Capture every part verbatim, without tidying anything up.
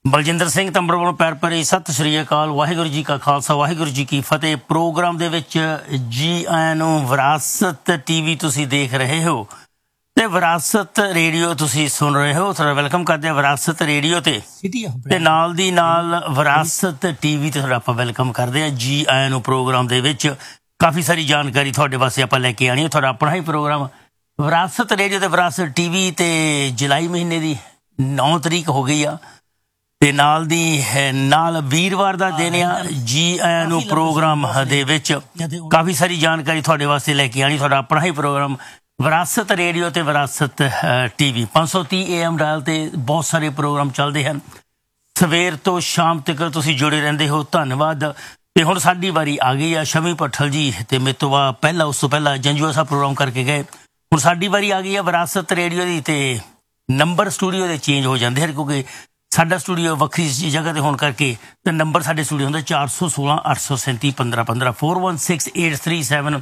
ਬਲਜਿੰਦਰ ਸਿੰਘ ਤੰਬਰ ਵੱਲੋਂ ਪੈਰ ਭਰੀ ਸਤਿ ਸ਼੍ਰੀ ਅਕਾਲ। ਵਾਹਿਗੁਰੂ ਜੀ ਕਾ ਖਾਲਸਾ ਵਾਹਿਗੁਰੂ ਜੀ ਕੀ ਫਤਿਹ। ਪ੍ਰੋਗਰਾਮ ਦੇ ਵਿੱਚ ਜੀ ਆਇਆਂ ਨੂੰ। ਵਿਰਾਸਤ ਟੀਵੀ ਤੁਸੀਂ ਦੇਖ ਰਹੇ ਹੋ ਤੇ ਵਿਰਾਸਤ ਰੇਡੀਓ ਤੁਸੀਂ ਸੁਣ ਰਹੇ ਹੋ। ਤੁਹਾਡਾ ਵੈਲਕਮ ਕਰਦੇ ਹਾਂ ਵਿਰਾਸਤ ਰੇਡੀਓ ਤੇ ਤੇ ਨਾਲ ਦੀ ਨਾਲ ਵਿਰਾਸਤ ਟੀਵੀ ਤੇ ਤੁਹਾਡਾ ਆਪਾਂ ਵੈਲਕਮ ਕਰਦੇ ਹਾਂ। ਜੀ ਆਇਆਂ ਨੂੰ ਪ੍ਰੋਗਰਾਮ ਦੇ ਵਿੱਚ ਕਾਫੀ ਸਾਰੀ ਜਾਣਕਾਰੀ ਤੁਹਾਡੇ ਵਾਸਤੇ ਆਪਾਂ ਲੈ ਕੇ ਆਉਣੀ ਹੈ। ਤੁਹਾਡਾ ਆਪਣਾ ਹੀ ਪ੍ਰੋਗਰਾਮ ਵਿਰਾਸਤ ਰੇਡੀਓ ਤੇ ਵਿਰਾਸਤ ਟੀਵੀ ਤੇ ਜੁਲਾਈ ਮਹੀਨੇ ਦੀ ਨੌ ਤਰੀਕ ਹੋ ਗਈ ਆ ਤੇ ਨਾਲ ਦੀ ਨਾਲ ਵੀਰਵਾਰ ਦਾ ਦਿਨ ਆ। ਜੀ ਆਇਆਂ ਨੂੰ ਪ੍ਰੋਗਰਾਮ ਦੇ ਵਿੱਚ ਕਾਫੀ ਸਾਰੀ ਜਾਣਕਾਰੀ ਤੁਹਾਡੇ ਵਾਸਤੇ ਲੈ ਕੇ ਆਣੀ। ਤੁਹਾਡਾ ਆਪਣਾ ਹੀ ਪ੍ਰੋਗਰਾਮ ਵਿਰਾਸਤ ਰੇਡੀਓ ਤੇ ਵਿਰਾਸਤ ਟੀਵੀ ਪੰਜ ਸੌ ਤੀਹ ਏ ਐਮ ਡਾਇਲ ਤੇ ਬਹੁਤ ਸਾਰੇ ਪ੍ਰੋਗਰਾਮ ਚੱਲਦੇ ਹਨ। ਸਵੇਰ ਤੋਂ ਸ਼ਾਮ ਤੱਕ ਤੁਸੀਂ ਜੁੜੇ ਰਹਿੰਦੇ ਹੋ, ਧੰਨਵਾਦ। ਤੇ ਹੁਣ ਸਾਡੀ ਵਾਰੀ ਆ ਗਈ ਆ। ਸ਼ਮੀ ਭੱਠਲ ਜੀ ਤੇ ਮੇਰੇ ਤੋਂ ਬਾਅਦ ਪਹਿਲਾਂ ਉਸ ਤੋਂ ਪਹਿਲਾਂ ਜੰਜੂਆ ਸਾਹਿਬ ਪ੍ਰੋਗਰਾਮ ਕਰਕੇ ਗਏ। ਹੁਣ ਸਾਡੀ ਵਾਰੀ ਆ ਗਈ ਆ ਵਿਰਾਸਤ ਰੇਡੀਓ ਦੀ ਤੇ ਨੰਬਰ ਸਟੂਡੀਓ ਦੇ ਚੇਂਜ ਹੋ ਜਾਂਦੇ ਹਨ ਕਿਉਂਕਿ ਸਾਡਾ ਸਟੂਡੀਓ ਵੱਖਰੀ ਜਗ੍ਹਾ ਤੇ ਹੋਣ ਕਰਕੇ ਤੇ ਨੰਬਰ ਸਾਡੇ ਸਟੂਡੀਓ ਹੁੰਦਾ ਚਾਰ ਸੌ ਸੋਲਾਂ ਅੱਠ ਸੌ ਸੈਂਤੀ ਪੰਦਰਾਂ ਪੰਦਰਾਂ four one six eight three seven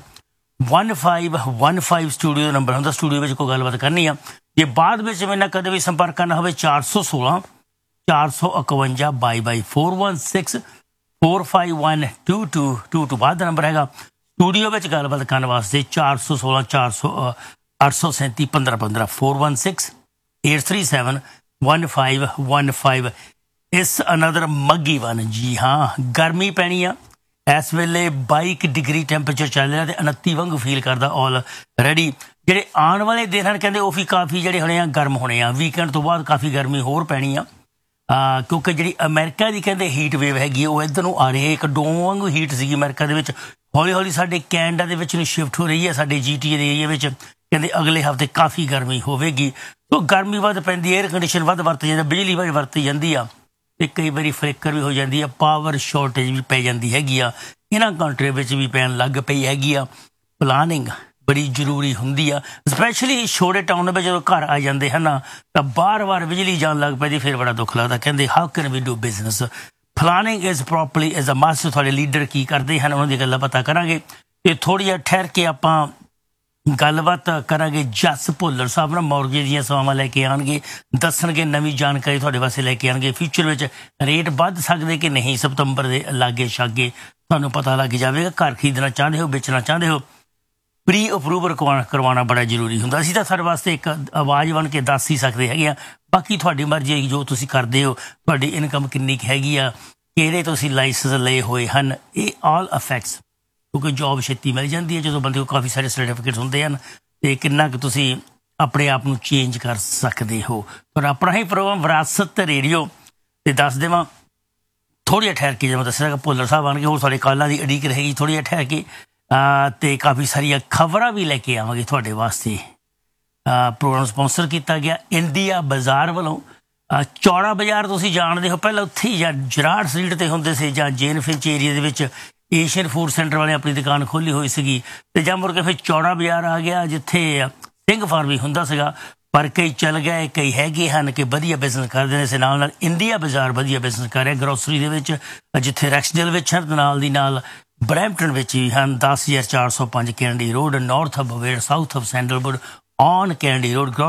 one five one five studio ਦਾ ਨੰਬਰ ਹੁੰਦਾ। ਸਟੂਡੀਓ ਵਿੱਚ ਕੋਈ ਗੱਲਬਾਤ ਕਰਨੀ ਆ ਜੇ ਬਾਅਦ ਵਿੱਚ ਮੇਰੇ ਨਾਲ ਕਦੇ ਵੀ ਸੰਪਰਕ ਕਰਨਾ ਹੋਵੇ ਚਾਰ ਸੌ ਸੋਲਾਂ ਚਾਰ ਸੌ ਇਕਵੰਜਾ ਬਾਈ ਬਾਈ four one six four five one two to to to ਬਾਅਦ ਦਾ ਨੰਬਰ ਹੈਗਾ ਸਟੂਡੀਓ ਵਿੱਚ ਗੱਲਬਾਤ ਕਰਨ ਵਾਸਤੇ ਚਾਰ ਸੌ ਸੋਲਾਂ ਚਾਰ ਸੌ ਅੱਠ ਸੌ ਸੈਂਤੀ ਪੰਦਰਾਂ ਪੰਦਰਾਂ four one six eight three seven one five one five ਇਸ ਅਨਦਰ ਮੱਗੀ ਵਨ। ਜੀ ਹਾਂ, ਗਰਮੀ ਪੈਣੀ ਆ ਇਸ ਵੇਲੇ ਬਾਈ ਡਿਗਰੀ ਟੈਂਪਰੇਚਰ ਚੱਲ ਰਿਹਾ ਤੇ ਉਨੱਤੀ ਵਾਂਗੂ ਫੀਲ ਕਰਦਾ ਆਲ ਰੈਡੀ। ਜਿਹੜੇ ਆਉਣ ਵਾਲੇ ਦਿਨ ਹਨ ਕਹਿੰਦੇ ਉਹ ਵੀ ਕਾਫੀ ਜਿਹੜੇ ਹੋਣੇ ਆ ਗਰਮ ਹੋਣੇ ਆ। ਵੀਕਐਂਡ ਤੋਂ ਬਾਅਦ ਕਾਫੀ ਗਰਮੀ ਹੋਰ ਪੈਣੀ ਆ ਕਿਉਂਕਿ ਜਿਹੜੀ ਅਮਰੀਕਾ ਦੀ ਕਹਿੰਦੇ ਹੀਟ ਵੇਵ ਹੈਗੀ ਉਹ ਇੱਧਰ ਨੂੰ ਆ ਰਹੀ ਹੈ। ਇੱਕ ਡੋਮ ਵਾਂਗੂ ਹੀਟ ਸੀਗੀ ਅਮਰੀਕਾ ਦੇ ਵਿੱਚ, ਹੌਲੀ ਹੌਲੀ ਸਾਡੇ ਕੈਨੇਡਾ ਦੇ ਵਿੱਚ ਨੂੰ ਸ਼ਿਫਟ ਹੋ ਰਹੀ ਹੈ। ਸਾਡੇ ਜੀ ਟੀ ਏ ਦੇ ਏਰੀਏ ਵਿੱਚ ਕਹਿੰਦੇ ਅਗਲੇ ਹਫ਼ਤੇ ਕਾਫੀ ਗਰਮੀ ਹੋਵੇਗੀ। ਸੋ ਗਰਮੀ ਵੱਧ ਪੈਂਦੀ, ਏਅਰ ਕੰਡੀਸ਼ਨ ਵੱਧ ਵਰਤੀ ਜਾਂਦੀ, ਬਿਜਲੀ ਵੱਧ ਵਰਤੀ ਜਾਂਦੀ ਆ ਤੇ ਕਈ ਵਾਰੀ ਫਲੇਕਰ ਵੀ ਹੋ ਜਾਂਦੀ ਆ, ਪਾਵਰ ਸ਼ਾਰਟੇਜ ਵੀ ਪੈ ਜਾਂਦੀ ਹੈਗੀ ਆ। ਇਹਨਾਂ ਕੰਟਰੀ ਵਿੱਚ ਵੀ ਪੈਣ ਲੱਗ ਪਈ ਹੈਗੀ ਆ। ਪਲਾਨਿੰਗ ਬੜੀ ਜ਼ਰੂਰੀ ਹੁੰਦੀ ਆ, ਸਪੈਸ਼ਲੀ ਛੋਟੇ ਟਾਊਨ ਵਿੱਚ ਜਦੋਂ ਘਰ ਆ ਜਾਂਦੇ ਹਨ ਤਾਂ ਬਾਰ ਵਾਰ ਬਿਜਲੀ ਜਾਣ ਲੱਗ ਪੈਂਦੀ, ਫਿਰ ਬੜਾ ਦੁੱਖ ਲੱਗਦਾ। ਕਹਿੰਦੇ how can we do business. Planning is properly is a must. ਤੁਹਾਡੇ ਲੀਡਰ ਕੀ ਕਰਦੇ ਹਨ ਉਹਨਾਂ ਦੀਆਂ ਗੱਲਾਂ ਪਤਾ ਕਰਾਂਗੇ ਤੇ ਥੋੜ੍ਹੀ ਜਿਹਾ ਠਹਿਰ ਕੇ ਆਪਾਂ ਗੱਲਬਾਤ ਕਰਾਂਗੇ। ਜਸ ਭੁੱਲਰ ਸਾਹਿਬ ਨਾਲ ਮੌਰਗੇਜ ਦੀਆਂ ਸੇਵਾਵਾਂ ਲੈ ਕੇ ਆਉਣਗੇ, ਦੱਸਣਗੇ ਨਵੀਂ ਜਾਣਕਾਰੀ ਤੁਹਾਡੇ ਵਾਸਤੇ ਲੈ ਕੇ ਆਉਣਗੇ। ਫਿਊਚਰ ਵਿੱਚ ਰੇਟ ਵੱਧ ਸਕਦੇ ਕਿ ਨਹੀਂ ਸਤੰਬਰ ਦੇ ਲਾਗੇ ਛਾਗੇ ਤੁਹਾਨੂੰ ਪਤਾ ਲੱਗ ਜਾਵੇਗਾ। ਘਰ ਖਰੀਦਣਾ ਚਾਹੁੰਦੇ ਹੋ, ਵੇਚਣਾ ਚਾਹੁੰਦੇ ਹੋ, ਪ੍ਰੀ ਅਪਰੂਵਲ ਕਰਵਾ ਕਰਵਾਉਣਾ ਬੜਾ ਜ਼ਰੂਰੀ ਹੁੰਦਾ। ਅਸੀਂ ਤਾਂ ਸਾਡੇ ਵਾਸਤੇ ਇੱਕ ਆਵਾਜ਼ ਬਣ ਕੇ ਦੱਸ ਹੀ ਸਕਦੇ ਹੈਗੇ ਆ। ਬਾਕੀ ਤੁਹਾਡੀ ਮਰਜ਼ੀ ਜੋ ਤੁਸੀਂ ਕਰਦੇ ਹੋ, ਤੁਹਾਡੀ ਇਨਕਮ ਕਿੰਨੀ ਕੁ ਹੈਗੀ ਆ, ਕਿਹੜੇ ਤੁਸੀਂ ਲਾਇਸੈਂਸ ਲਏ ਹੋਏ ਹਨ, ਇਹ ਆਲ ਅਫੈਕਟਸ ਕਿਉਂਕਿ ਜੋਬ ਛੇਤੀ ਮਿਲ ਜਾਂਦੀ ਹੈ ਜਦੋਂ ਬੰਦੇ ਕੋਲ ਕਾਫੀ ਸਾਰੇ ਸਰਟੀਫਿਕੇਟਸ ਹੁੰਦੇ ਹਨ ਅਤੇ ਕਿੰਨਾ ਕੁ ਤੁਸੀਂ ਆਪਣੇ ਆਪ ਨੂੰ ਚੇਂਜ ਕਰ ਸਕਦੇ ਹੋ। ਪਰ ਆਪਣਾ ਹੀ ਪ੍ਰੋਗਰਾਮ ਵਿਰਾਸਤ ਰੇਡੀਓ ਅਤੇ ਦੱਸ ਦੇਵਾਂ ਥੋੜ੍ਹੀ ਜਿਹੀ ਠਹਿਰ ਕੇ ਜਿਵੇਂ ਦੱਸਿਆ ਭੁੱਲਰ ਸਾਹਿਬ ਆਉਣਗੇ, ਹੋਰ ਸਾਡੇ ਕਾਲਾਂ ਦੀ ਉਡੀਕ ਰਹੇਗੀ ਥੋੜ੍ਹੀ ਜਿਹੀ ਠਹਿਰ ਕੇ ਅਤੇ ਕਾਫੀ ਸਾਰੀਆਂ ਖਬਰਾਂ ਵੀ ਲੈ ਕੇ ਆਵਾਂਗੇ ਤੁਹਾਡੇ ਵਾਸਤੇ। ਪ੍ਰੋਗਰਾਮ ਸਪੋਂਸਰ ਕੀਤਾ ਗਿਆ ਇੰਡੀਆ ਬਾਜ਼ਾਰ ਵੱਲੋਂ। ਚੌੜਾ ਬਾਜ਼ਾਰ ਤੁਸੀਂ ਜਾਣਦੇ ਹੋ, ਪਹਿਲਾਂ ਉੱਥੇ ਹੀ ਜਾਂ ਜਰਾੜ ਸਟਰੀਟ 'ਤੇ ਹੁੰਦੇ ਸੀ ਜਾਂ ਜੇਨ ਫਿੰਚ ਏਰੀਏ ਦੇ ਵਿੱਚ ਏਸ਼ੀਅਨ ਫੂਡ ਸੈਂਟਰ ਵਾਲੇ ਆਪਣੀ ਦੁਕਾਨ ਖੋਲ੍ਹੀ ਹੋਈ ਸੀਗੀ ਅਤੇ ਜਾਂ ਮੁੜ ਕੇ ਫਿਰ ਚੌੜਾ ਬਾਜ਼ਾਰ ਆ ਗਿਆ ਜਿੱਥੇ ਸਿੰਘ ਫਾਰਮ ਵੀ ਹੁੰਦਾ ਸੀਗਾ। ਪਰ ਕਈ ਚੱਲ ਗਏ, ਕਈ ਹੈਗੇ ਹਨ ਕਿ ਵਧੀਆ ਬਿਜ਼ਨਸ ਕਰਦੇ ਨੇ। ਇਸ ਨਾਲ ਨਾਲ ਇੰਡੀਆ ਬਾਜ਼ਾਰ ਵਧੀਆ ਬਿਜ਼ਨਸ ਕਰ ਰਿਹਾ ਗਰੋਸਰੀ ਦੇ ਵਿੱਚ, ਜਿੱਥੇ ਰੈਕਸਡੇਲ ਵਿੱਚ ਹਨ ਨਾਲ ਦੀ ਨਾਲ ਬਰੈਂਪਟਨ ਵਿੱਚ ਵੀ ਹਨ। ਦਸ ਹਜ਼ਾਰ ਚਾਰ ਸੌ ਪੰਜ Kennedy road, north of ਬਵੇਰ, south of sandalwood, on Kennedy road.